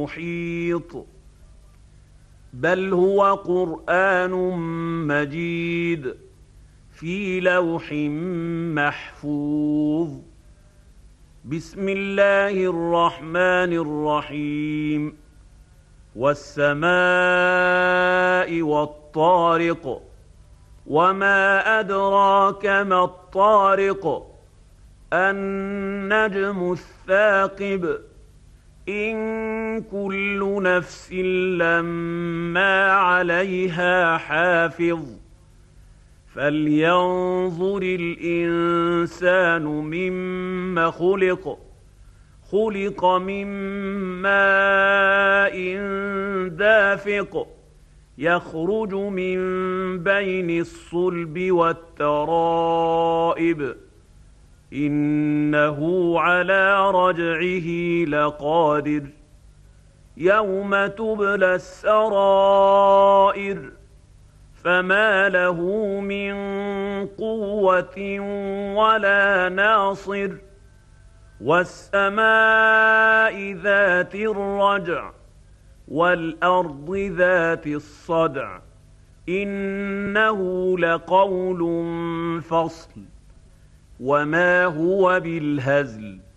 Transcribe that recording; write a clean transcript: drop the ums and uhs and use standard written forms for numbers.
محيط بل هو قرآن مجيد في لوح محفوظ. بسم الله الرحمن الرحيم. والسماء والطارق وما أدراك ما الطارق النجم الثاقب إن كل نفس لما عليها حافظ فلينظر الإنسان مما خلق من ماء دافق يخرج من بين الصلب والترائب إنه على رجعه لقادر يوم تبلى السرائر فما له من قوة ولا ناصر. والسماء ذات الرجع والأرض ذات الصدع إنه لقول فصل وما هو بالهزل